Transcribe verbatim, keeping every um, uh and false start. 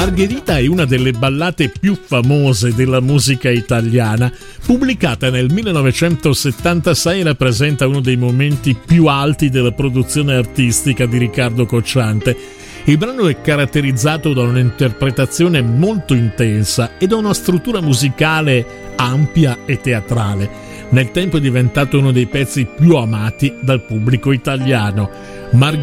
Margherita è una delle ballate più famose della musica italiana. Pubblicata nel millenovecentosettantasei, rappresenta uno dei momenti più alti della produzione artistica di Riccardo Cocciante. Il brano è caratterizzato da un'interpretazione molto intensa e da una struttura musicale ampia e teatrale. Nel tempo è diventato uno dei pezzi più amati dal pubblico italiano. Margherita